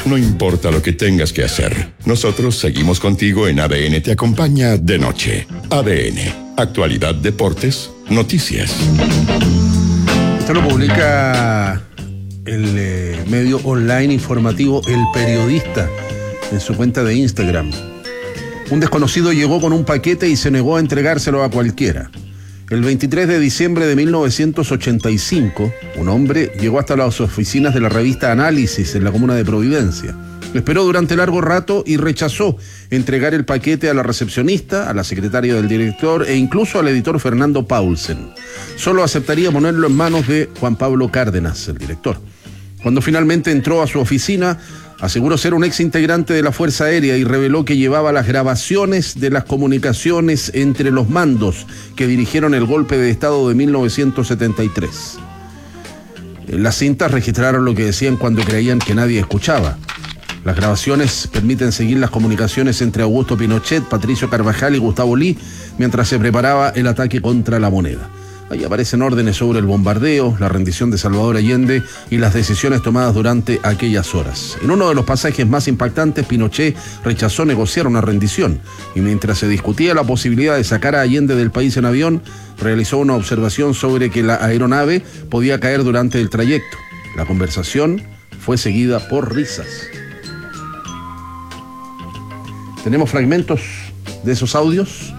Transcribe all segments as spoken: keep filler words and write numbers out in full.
No importa lo que tengas que hacer, nosotros seguimos contigo en A D N Te Acompaña de noche. A D N, actualidad, deportes, noticias. Esto lo publica el eh, medio online informativo El Periodista en su cuenta de Instagram. Un desconocido llegó con un paquete y se negó a entregárselo a cualquiera. El veintitrés de diciembre de mil novecientos ochenta y cinco, un hombre llegó hasta las oficinas de la revista Análisis en la comuna de Providencia. Esperó durante largo rato y rechazó entregar el paquete a la recepcionista, a la secretaria del director e incluso al editor Fernando Paulsen. Solo aceptaría ponerlo en manos de Juan Pablo Cárdenas, el director. Cuando finalmente entró a su oficina, aseguró ser un ex integrante de la Fuerza Aérea y reveló que llevaba las grabaciones de las comunicaciones entre los mandos que dirigieron el golpe de Estado de mil novecientos setenta y tres. Las cintas registraron lo que decían cuando creían que nadie escuchaba. Las grabaciones permiten seguir las comunicaciones entre Augusto Pinochet, Patricio Carvajal y Gustavo Lee mientras se preparaba el ataque contra la moneda. Ahí aparecen órdenes sobre el bombardeo, la rendición de Salvador Allende y las decisiones tomadas durante aquellas horas. En uno de los pasajes más impactantes, Pinochet rechazó negociar una rendición y mientras se discutía la posibilidad de sacar a Allende del país en avión, realizó una observación sobre que la aeronave podía caer durante el trayecto. La conversación fue seguida por risas. ¿Tenemos fragmentos de esos audios?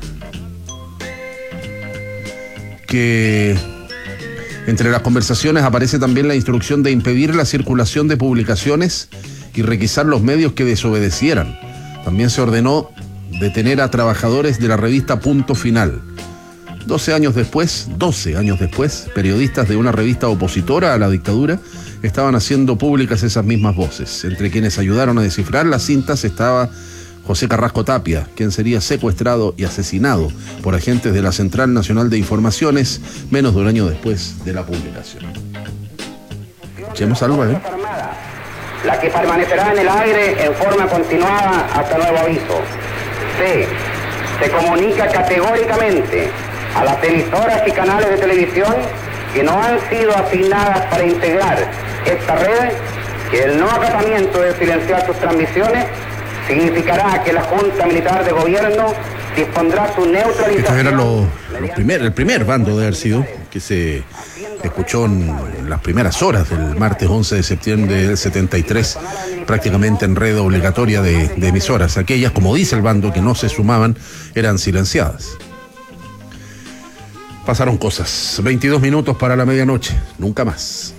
Que entre las conversaciones aparece también la instrucción de impedir la circulación de publicaciones y requisar los medios que desobedecieran. También se ordenó detener a trabajadores de la revista Punto Final. Doce años después, doce años después, periodistas de una revista opositora a la dictadura estaban haciendo públicas esas mismas voces. Entre quienes ayudaron a descifrar las cintas estaba José Carrasco Tapia, quien sería secuestrado y asesinado por agentes de la Central Nacional de Informaciones menos de un año después de la publicación. Escuchemos algo, ¿eh? La que permanecerá en el aire en forma continuada hasta nuevo aviso. C. Se comunica categóricamente a las emisoras y canales de televisión que no han sido asignadas para integrar esta red que el no acatamiento de silenciar sus transmisiones significará que la Junta Militar de Gobierno dispondrá su neutralización. Estos eran los, los primer, el primer bando de haber sido que se escuchó en las primeras horas del martes once de septiembre del setenta y tres, prácticamente en red obligatoria de, de emisoras. Aquellas, como dice el bando, que no se sumaban, eran silenciadas. Pasaron cosas. veintidós minutos para la medianoche, nunca más.